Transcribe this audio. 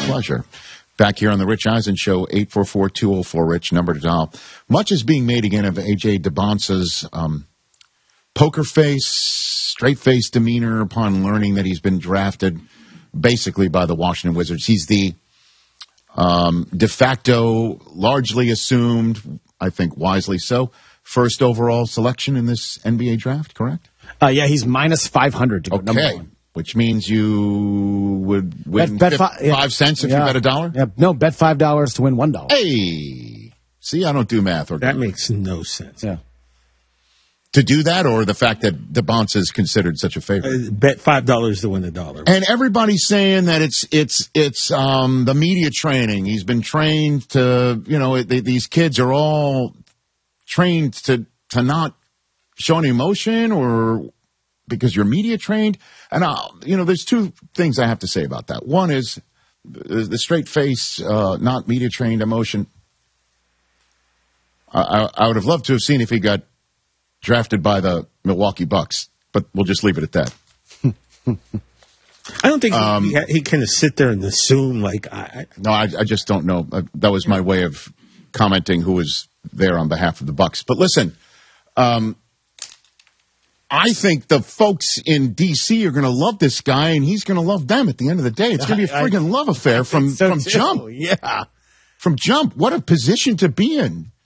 pleasure. Back here on the Rich Eisen Show, 844-204-RICH, number to dial. Much is being made again of A.J. DeBonce's poker face, straight-faced demeanor upon learning that he's been drafted basically by the Washington Wizards. He's the de facto, largely assumed, I think wisely so, first overall selection in this NBA draft, correct? Yeah, he's minus 500 to go number Okay, one. which means you would win Bet 5 cents if you bet $1? Yeah, no, bet $5 to win $1. Hey, see, I don't do math. That makes no sense. Yeah. To do that, or the fact that DeBonce is considered such a favorite? Bet $5 to win $1. And everybody's saying that it's the media training. He's been trained to, these kids are all trained to not show any emotion, or because you're media trained. And, there's two things I have to say about that. One is the straight face, not media trained emotion. I would have loved to have seen if he got drafted by the Milwaukee Bucks, but we'll just leave it at that. I don't think he can sit there and assume No, I just don't know. That was my way of commenting who was there on behalf of the Bucks. But listen, I think the folks in D.C. are going to love this guy, and he's going to love them at the end of the day. It's going to be a friggin' love affair from jump. Yeah. From jump. What a position to be in.